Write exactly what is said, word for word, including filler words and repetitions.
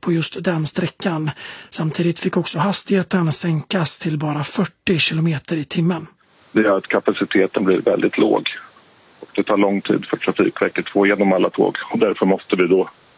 på just den sträckan. Samtidigt fick också hastigheten sänkas till bara fyrtio kilometer i timmen. Det gör att kapaciteten blir väldigt låg. Och det tar lång tid för Trafikverket att få igenom alla tåg och därför måste vi då